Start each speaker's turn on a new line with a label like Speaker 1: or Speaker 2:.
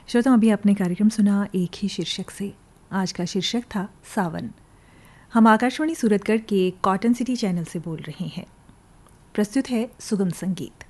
Speaker 1: श्रोताओं, अभी आपने कार्यक्रम सुना एक ही शीर्षक से। आज का शीर्षक था सावन। हम आकाशवाणी सूरतगढ़ के कॉटन सिटी चैनल से बोल रहे हैं। प्रस्तुत है सुगम संगीत।